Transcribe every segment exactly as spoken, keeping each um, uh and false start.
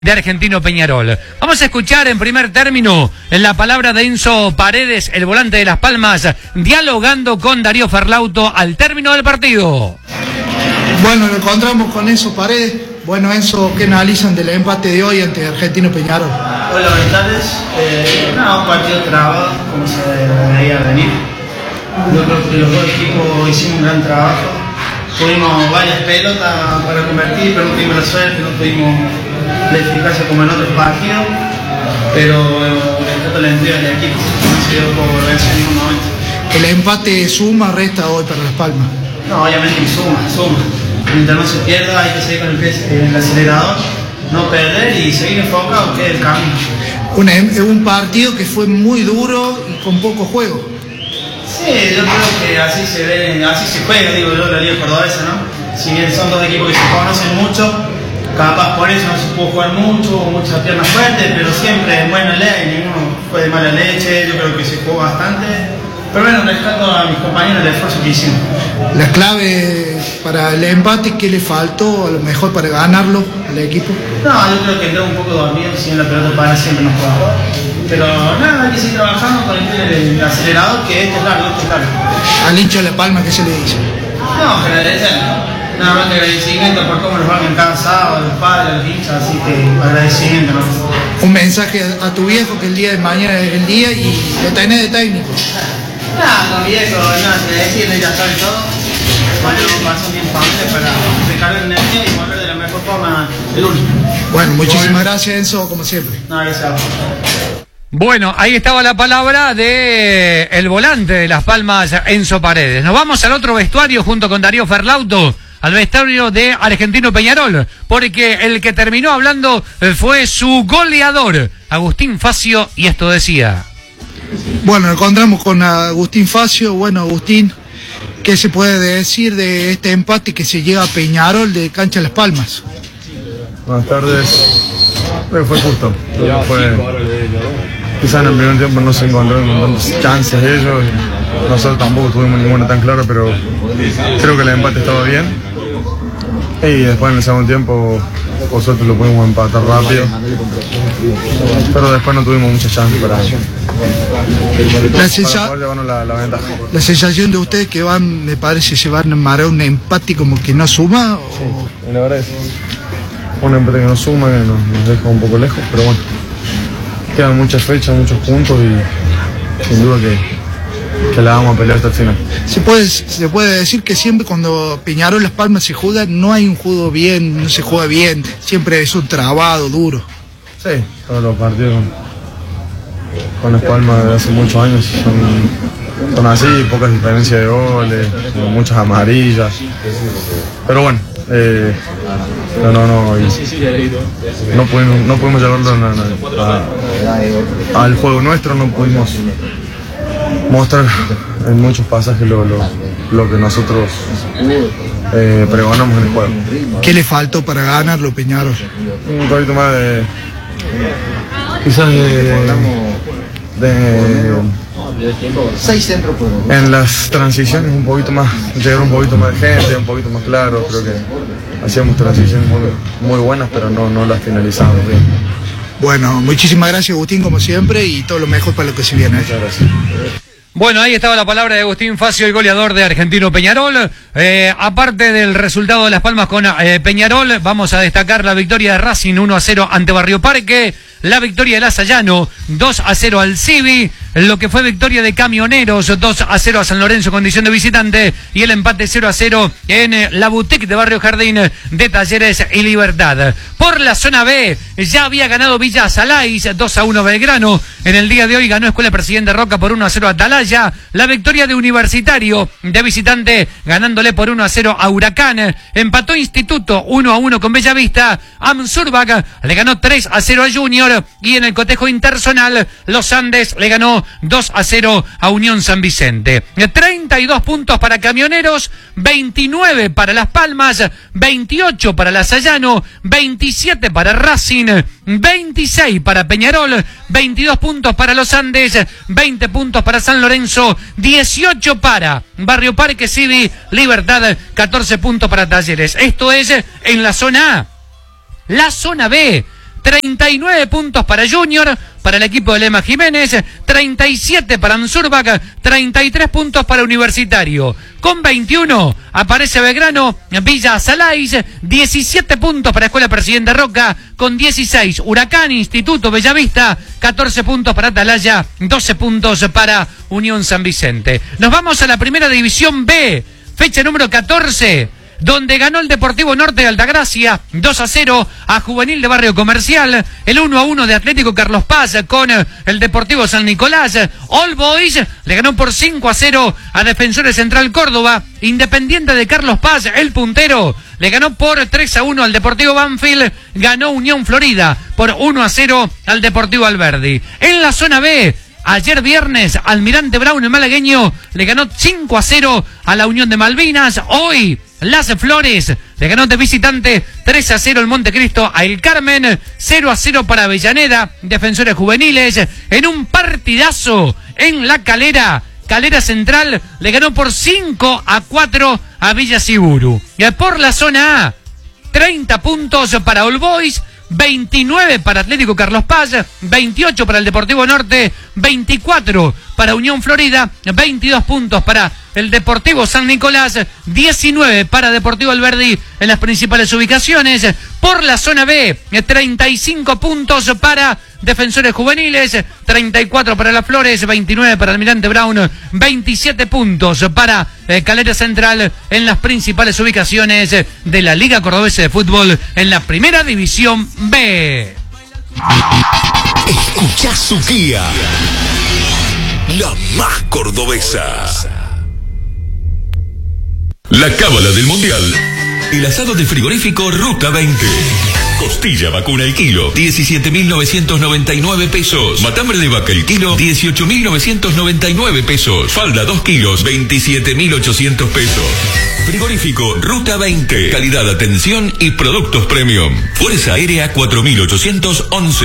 de Argentino Peñarol. Vamos a escuchar en primer término la palabra de Enzo Paredes, el volante de Las Palmas, dialogando con Darío Ferlauto al término del partido. Bueno, nos encontramos con Enzo Paredes. Bueno, Enzo, ¿qué analizan del empate de hoy ante Argentino Peñarol? Hola, buenas tardes. Eh, no, un partido trabado, como se veía venir. Yo creo que los dos equipos hicimos un gran trabajo. Tuvimos varias pelotas para convertir, pero no tuvimos la suerte, no tuvimos la eficacia como en otros partidos. Pero el trato de la entrega del equipo no se dio por vencer en ningún momento. ¿El empate suma o resta hoy para Las Palmas? No, obviamente que suma, suma. Mientras no se pierda, hay que seguir con el, pie, el acelerador, no perder y seguir enfocado, que es el camino. Una, un partido que fue muy duro y con poco juego. Sí, yo creo que así se ve, así se juega, digo yo, la Liga Cordobesa, ¿no? Si bien son dos equipos que se conocen mucho, capaz por eso no se pudo jugar mucho, muchas piernas fuertes, pero siempre en buena ley, ninguno fue de mala leche, yo creo que se jugó bastante. Pero bueno, rescato a mis compañeros el esfuerzo que hicieron. La clave para el empate, ¿qué le faltó a lo mejor para ganarlo al equipo? No, yo creo que entró un poco dormido, si en la pelota para siempre nos juega. Pero nada, hay que seguir trabajando con el, el acelerador, que esto es largo, esto es largo. Al hincha de La Palma, ¿qué se le dice? No, agradecer, nada más que agradecimiento por cómo nos van en cada sábado, los padres, los hinchas, así que agradecimiento, ¿no? Un mensaje a tu viejo que el día de mañana es el día y lo tenés de técnico. Nada, con viejo, nada que decirle, ya sabe todo. Mañana vamos a pasar un tiempo antes para recargar energía y volver de la mejor forma el lunes. Bueno, muchísimas gracias, Enzo, como siempre. No, gracias a vos. Bueno, ahí estaba la palabra de el volante de Las Palmas, Enzo Paredes. Nos vamos al otro vestuario junto con Darío Ferlauto, al vestuario de Argentino Peñarol, porque el que terminó hablando fue su goleador, Agustín Facio, y esto decía. Bueno, nos encontramos con Agustín Facio. Bueno, Agustín, ¿qué se puede decir de este empate que se llega a Peñarol de cancha Las Palmas? Buenas tardes. Creo que fue justo. Creo que fue... Quizás en el primer tiempo no se encontraron con tantas chances ellos. Nosotros tampoco tuvimos ninguna tan clara, pero creo que el empate estaba bien. Y después en el segundo tiempo nosotros lo pudimos empatar rápido. Pero después no tuvimos muchas chances para, la, sensa para poder llevarnos la, la ventaja. La sensación de ustedes que van, me parece, se van a amarrar un empate como que no suma. ¿O? Sí, la verdad es un empate que no suma, que nos, nos deja un poco lejos, pero bueno. Quedan muchas fechas, muchos puntos y sin duda que, que la vamos a pelear hasta el final. Se puede, se puede decir que siempre cuando Peñarol Las Palmas se juega, no hay un juego bien, no se juega bien, siempre es un trabado, duro. Sí, todos los partidos con, con Las Palmas de hace muchos años son, son así, pocas diferencias de goles, muchas amarillas. Pero bueno, eh, no, no, no, no pudimos, no pudimos llevarlo no, no, a, al juego nuestro, no pudimos mostrar en muchos pasajes lo, lo, lo que nosotros eh, pregonamos en el juego. ¿Qué le faltó para ganarlo, Peñarol? Un poquito más de, quizás de, de en las transiciones un poquito más, llegar un poquito más de gente, un poquito más claro. Creo que hacíamos transiciones muy, muy buenas, pero no, no las finalizamos bien. Bueno, muchísimas gracias, Agustín, como siempre, y todo lo mejor para lo que se viene. Muchas gracias. Bueno, ahí estaba la palabra de Agustín Facio, el goleador de Argentino Peñarol. Eh, aparte del resultado de Las Palmas con eh, Peñarol, vamos a destacar la victoria de Racing uno a cero ante Barrio Parque, la victoria de Lasallano dos a cero al Civi, lo que fue victoria de Camioneros dos a cero a San Lorenzo condición de visitante, y el empate cero a cero en eh, la boutique de Barrio Jardín de Talleres y Libertad. Por la zona B, ya había ganado Villa Salais dos a uno Belgrano. En el día de hoy ganó Escuela Presidente Roca por uno a cero a Atalaya. La victoria de Universitario de visitante ganándole por uno a cero a Huracán. Empató Instituto uno a uno con Bellavista. Amsurbac le ganó tres a cero a Junior. Y en el cotejo interzonal, Los Andes le ganó dos a cero a Unión San Vicente. treinta y dos puntos para Camioneros, veintinueve para Las Palmas, veintiocho para Lasallano, veintisiete para Racing, veintiséis para Peñarol, veintidós puntos para Los Andes, veinte puntos para San Lorenzo, dieciocho para Barrio Parque, Civi, Libertad, catorce puntos para Talleres. Esto es en la zona A. La zona B, treinta y nueve puntos para Junior, para el equipo de Lema Jiménez, treinta y siete para Ansurbac, treinta y tres puntos para Universitario. Con veintiuno aparece Belgrano, Villa Salais, diecisiete puntos para Escuela Presidente Roca, con dieciséis Huracán, Instituto Bellavista, catorce puntos para Atalaya, doce puntos para Unión San Vicente. Nos vamos a la Primera División B, fecha número catorce, donde ganó el Deportivo Norte de Altagracia dos a cero a Juvenil de Barrio Comercial, el uno a uno de Atlético Carlos Paz con el Deportivo San Nicolás, All Boys le ganó por cinco a cero a Defensores Central Córdoba, Independiente de Carlos Paz, el puntero, le ganó por tres a uno al Deportivo Banfield, ganó Unión Florida por uno a cero al Deportivo Alberdi. En la zona B, ayer viernes, Almirante Brown, el malagueño, le ganó cinco a cero a la Unión de Malvinas. Hoy, Las Flores le ganó de visitante tres a cero el Montecristo a El Carmen, cero a cero para Avellaneda, Defensores Juveniles, en un partidazo en La Calera. Calera Central le ganó por cinco a cuatro a Villa Siburu. Y por la zona A, treinta puntos para All Boys, veintinueve para Atlético Carlos Paz, veintiocho para el Deportivo Norte, veinticuatro para Unión Florida, veintidós puntos para el Deportivo San Nicolás, diecinueve para Deportivo Alberdi en las principales ubicaciones. Por la zona B, treinta y cinco puntos para Defensores Juveniles, treinta y cuatro para Las Flores, veintinueve para Almirante Brown, veintisiete puntos para eh, Calera Central en las principales ubicaciones de la Liga Cordobesa de Fútbol en la Primera División B. Escuchá Suquía, la más cordobesa. La cábala del mundial. El asado de frigorífico Ruta veinte. Costilla vacuna el kilo, diecisiete mil novecientos noventa y nueve pesos. Matambre de vaca el kilo, dieciocho mil novecientos noventa y nueve pesos. Falda dos kilos, veintisiete mil ochocientos pesos. Frigorífico Ruta veinte. Calidad, atención y productos premium. Fuerza Aérea cuatro mil ochocientos once.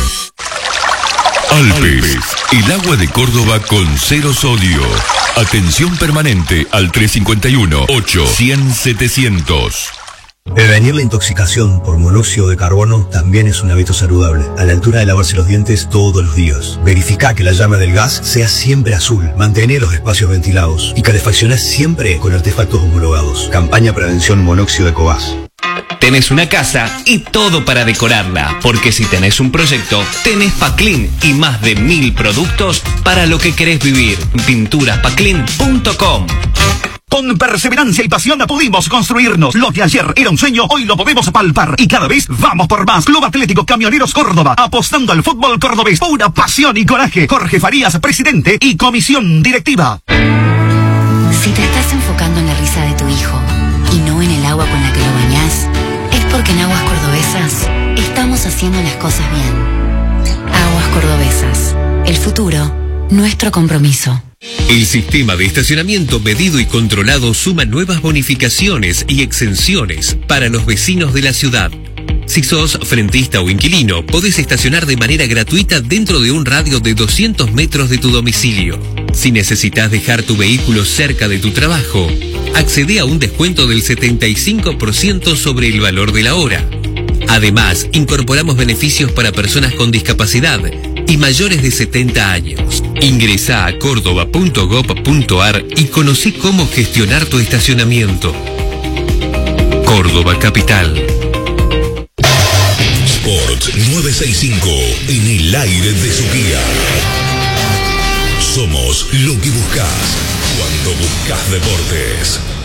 Alpes, el agua de Córdoba con cero sodio. Atención permanente al tres cinco uno, ocho, cien, setecientos. Prevenir la intoxicación por monóxido de carbono también es un hábito saludable. A la altura de lavarse los dientes todos los días. Verifica que la llama del gas sea siempre azul. Mantener los espacios ventilados. Y calefacciona siempre con artefactos homologados. Campaña Prevención Monóxido de Cobas. Tenés una casa y todo para decorarla, porque si tenés un proyecto, tenés Paclin y más de mil productos para lo que querés vivir. pinturas paclin punto com. Con perseverancia y pasión pudimos construirnos. Lo que ayer era un sueño, hoy lo podemos palpar. Y cada vez vamos por más. Club Atlético Camioneros Córdoba, apostando al fútbol cordobés. Pura pasión y coraje. Jorge Farías, presidente y comisión directiva. Si te estás enfocando en la risa de tu hijo y no en el agua con la que lo bañás, es porque en Aguas Cordobesas estamos haciendo las cosas bien. Aguas Cordobesas. El futuro, nuestro compromiso. El sistema de estacionamiento medido y controlado suma nuevas bonificaciones y exenciones para los vecinos de la ciudad. Si sos frentista o inquilino, podés estacionar de manera gratuita dentro de un radio de doscientos metros de tu domicilio. Si necesitas dejar tu vehículo cerca de tu trabajo, accede a un descuento del setenta y cinco por ciento sobre el valor de la hora. Además, incorporamos beneficios para personas con discapacidad y mayores de setenta años. Ingresá a córdoba punto gob punto ar y conocí cómo gestionar tu estacionamiento. Córdoba Capital. Sport novecientos sesenta y cinco, en el aire de Suquía. Somos lo que buscas cuando buscas deportes.